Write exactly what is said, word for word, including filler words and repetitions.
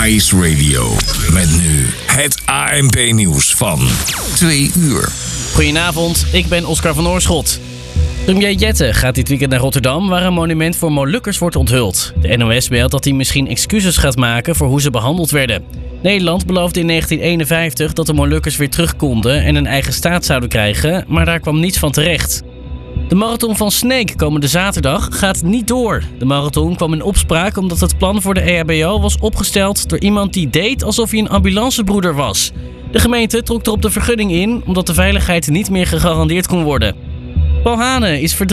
Ice Radio. Met nu het A N P-nieuws van twee uur. Goedenavond, ik ben Oscar van Oorschot. Premier Jette gaat dit weekend naar Rotterdam, waar een monument voor Molukkers wordt onthuld. De N O S meldt dat hij misschien excuses gaat maken voor hoe ze behandeld werden. Nederland beloofde in negentien eenenvijftig dat de Molukkers weer terug konden en een eigen staat zouden krijgen, maar daar kwam niets van terecht. De marathon van Sneek komende zaterdag gaat niet door. De marathon kwam in opspraak omdat het plan voor de E H B O was opgesteld door iemand die deed alsof hij een ambulancebroeder was. De gemeente trok erop de vergunning in omdat de veiligheid niet meer gegarandeerd kon worden. Paul Hane is verdrietig.